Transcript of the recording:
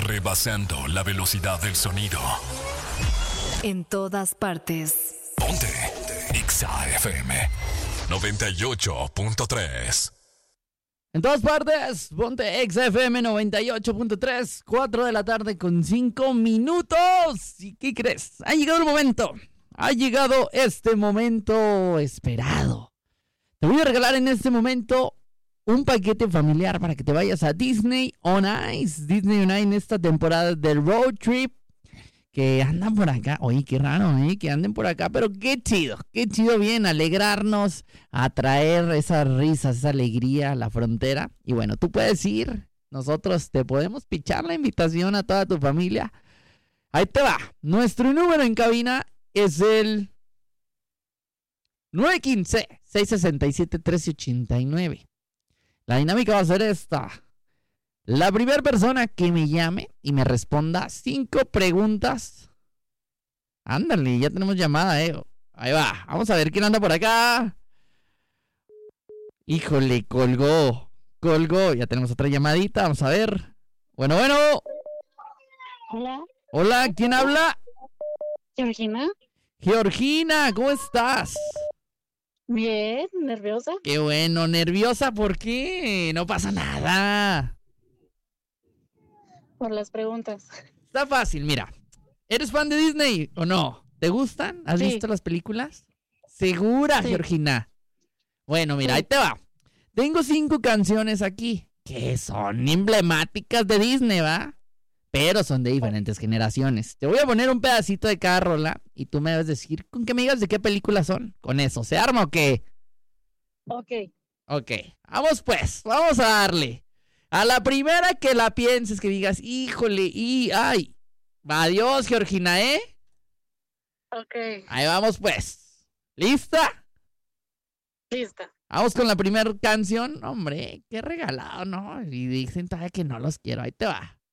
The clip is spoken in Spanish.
rebasando la velocidad del sonido. En todas partes. Ponte Exa FM 98.3. En todas partes, ponte Exa FM 98.3, 4 de la tarde con 5 minutos. ¿Y qué crees? Ha llegado el momento. Ha llegado este momento esperado. Te voy a regalar en este momento un paquete familiar para que te vayas a Disney on Ice. Disney on Ice en esta temporada del road trip. Que andan por acá. Oye, qué raro, que anden por acá. Pero qué chido bien alegrarnos, atraer esas risas, esa alegría a la frontera. Y bueno, tú puedes ir. Nosotros te podemos pichar la invitación a toda tu familia. Ahí te va. Nuestro número en cabina es el 915-667-1389. La dinámica va a ser esta. La primera persona que me llame y me responda 5 preguntas. Ándale, ya tenemos llamada, Ahí va, vamos a ver quién anda por acá. Híjole, colgó. Ya tenemos otra llamadita, vamos a ver. Bueno. Hola, ¿quién habla? Georgina, ¿cómo estás? Bien, nerviosa. Qué bueno, nerviosa, ¿por qué? No pasa nada. Por las preguntas. Está fácil, mira. ¿Eres fan de Disney o no? ¿Te gustan? ¿Has visto las películas? ¿Segura, sí. Georgina? Bueno, mira, ahí te va. Tengo 5 canciones aquí que son emblemáticas de Disney, ¿va? Pero son de diferentes generaciones. Te voy a poner un pedacito de cada rola y tú me debes decir con que me digas de qué películas son. ¿Con eso se arma o qué? Ok. Vamos pues, vamos a darle. A la primera que la pienses, que digas, híjole, ay. Adiós, Georgina, Ok. Ahí vamos pues. ¿Lista? Lista. Vamos con la primera canción. Hombre, qué regalado, ¿no? Y dicen todavía que no los quiero. Ahí te va.